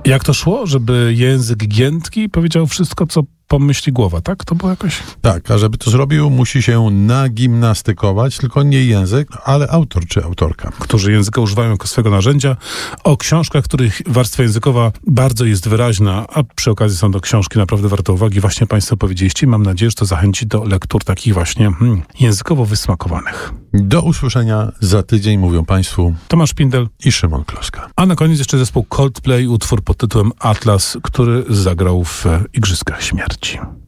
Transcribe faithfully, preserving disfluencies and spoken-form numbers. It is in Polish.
Jak to szło, żeby język giętki powiedział wszystko, co pomyśli głowa, tak? To było jakoś... Tak, a żeby to zrobił, musi się nagimnastykować, tylko nie język, ale autor czy autorka. Którzy języka używają jako swego narzędzia. O książkach, których warstwa językowa bardzo jest wyraźna, a przy okazji są to książki naprawdę warte uwagi. Właśnie Państwo powiedzieliście. Mam nadzieję, że to zachęci do lektur takich właśnie hmm, językowo wysmakowanych. Do usłyszenia za tydzień, mówią Państwu Tomasz Pindel i Szymon Kloska. A na koniec jeszcze zespół Coldplay, utwór pod tytułem Atlas, który zagrał w Igrzyskach Śmierci.